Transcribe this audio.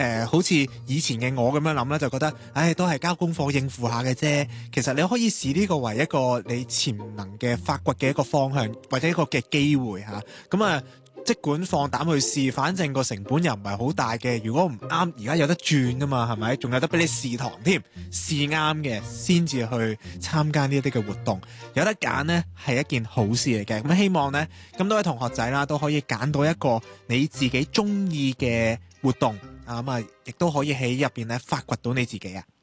好似以前嘅我咁樣諗咧，就覺得都係交功課應付下嘅啫。其實你可以視呢個為一個你潛能嘅發掘嘅一個方向，或者一個嘅機會嚇。咁即管放膽去試，反正個成本又唔係好大嘅。如果唔啱，而家有得轉噶嘛，係咪？仲有得俾你試堂添，試啱嘅先至去參加呢一啲嘅活動。有得揀呢係一件好事嚟嘅。咁希望呢，咁多位同學仔啦都可以揀到一個你自己中意嘅活動啊，咁亦都可以喺入邊咧發掘到你自己啊！